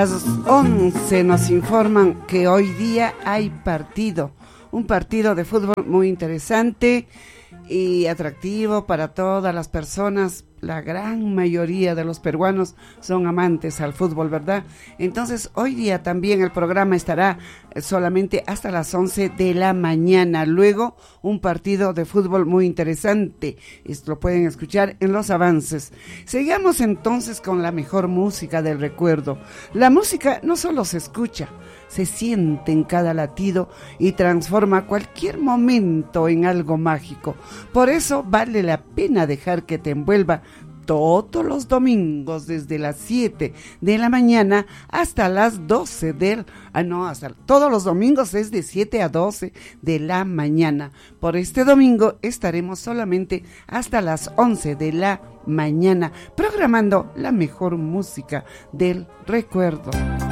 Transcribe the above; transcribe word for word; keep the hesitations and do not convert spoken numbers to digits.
Las once nos informan que hoy día hay partido, un partido de fútbol muy interesante y atractivo para todas las personas. La gran mayoría de los peruanos son amantes al fútbol, ¿verdad? Entonces, hoy día también el programa estará solamente hasta las once de la mañana. Luego, un partido de fútbol muy interesante. Esto lo pueden escuchar en los avances. Sigamos entonces con la mejor música del recuerdo. La música no solo se escucha, se siente en cada latido y transforma cualquier momento en algo mágico. Por eso vale la pena dejar que te envuelva todos los domingos desde las siete de la mañana hasta las doce del... Ah, no, hasta todos los domingos es de siete a doce de la mañana. Por este domingo estaremos solamente hasta las once de la mañana programando la mejor música del recuerdo.